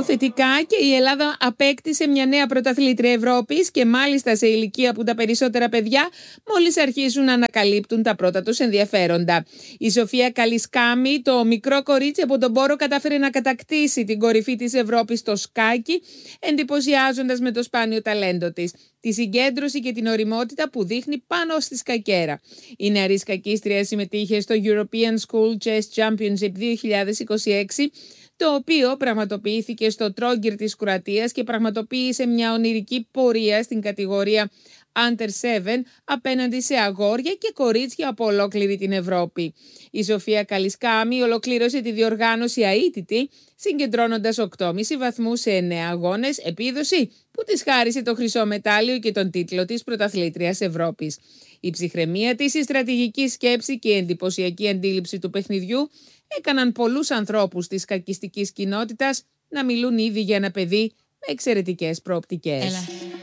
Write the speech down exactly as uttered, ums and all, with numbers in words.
θετικά και η Ελλάδα απέκτησε μια νέα πρωταθλήτρια Ευρώπης και μάλιστα σε ηλικία που τα περισσότερα παιδιά μόλις αρχίζουν να ανακαλύπτουν τα πρώτα τους ενδιαφέροντα. Η Σοφία Καλισκάμη, το μικρό κορίτσι από τον Πόρο, κατάφερε να κατακτήσει την κορυφή της Ευρώπης στο σκάκι, εντυπωσιάζοντας με το σπάνιο ταλέντο της, τη συγκέντρωση και την ωριμότητα που δείχνει πάνω στη σκακέρα. Η νεαρή σκακίστρια συμμετείχε στο European School Chess Championship δύο χιλιάδες είκοσι έξι, το οποίο πραγματοποιήθηκε στο Τρόγκυρ της Κροατίας και πραγματοποίησε μια ονειρική πορεία στην κατηγορία Under seven απέναντι σε αγόρια και κορίτσια από ολόκληρη την Ευρώπη. Η Σοφία Καλισκάμη ολοκλήρωσε τη διοργάνωση αίτητη, συγκεντρώνοντας οκτώ κόμμα πέντε βαθμούς σε εννέα αγώνες, επίδοση που της χάρισε το χρυσό μετάλλιο και τον τίτλο της πρωταθλήτριας Ευρώπης. Η ψυχραιμία της, η στρατηγική σκέψη και η εντυπωσιακή αντίληψη του παιχνιδιού έκαναν πολλούς ανθρώπους της σκακιστικής κοινότητας να μιλούν ήδη για ένα παιδί με εξαιρετικές προοπτικές. Έλα.